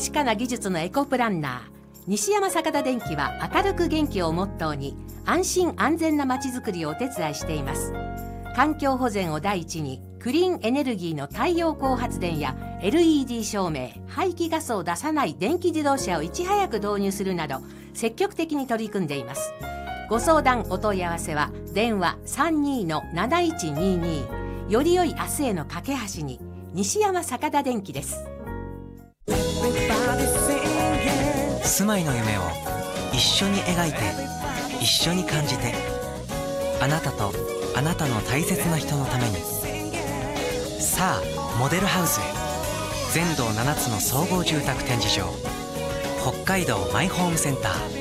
確かな技術のエコプランナー西山坂田電機は、明るく元気をモットーに安心安全なまちづくりをお手伝いしています。環境保全を第一に、クリーンエネルギーの太陽光発電や LED 照明、排気ガスを出さない電気自動車をいち早く導入するなど、積極的に取り組んでいます。ご相談お問い合わせは電話 32-7122、 より良い明日への架け橋に、西山坂田電機です。 住まいの夢を一緒に描いて、一緒に感じて、あなたとあなたの大切な人のために。さあモデルハウスへ。全道7つの総合住宅展示場、北海道マイホームセンター。